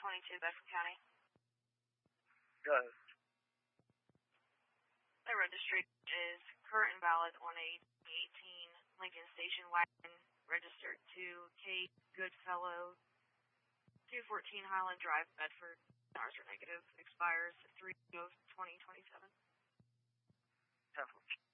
Bedford County. Go ahead. The registry is current and valid on a 2018 Lincoln Station Wagon registered to K. Goodfellow, 214 Highland Drive, Bedford. Ours are negative. Expires 3/2027. 10-4.